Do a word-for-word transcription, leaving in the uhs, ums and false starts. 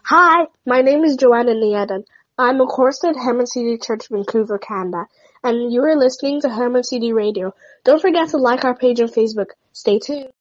Hi, my name is Joanna Niedan. I'm a chorister at Herman C D Church, Vancouver, Canada, and you are listening to Herman C D Radio. Don't forget to like our page on Facebook. Stay tuned.